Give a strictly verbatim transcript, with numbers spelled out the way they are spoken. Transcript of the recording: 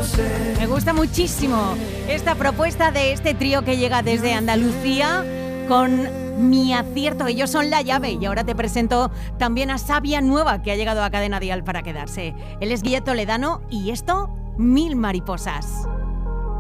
Me gusta muchísimo esta propuesta de este trío que llega desde Andalucía con Mi Acierto. Ellos son La Llave y ahora te presento también a Sabia Nueva, que ha llegado a Cadena Dial para quedarse. Él es Guille Toledano y esto, Mil Mariposas.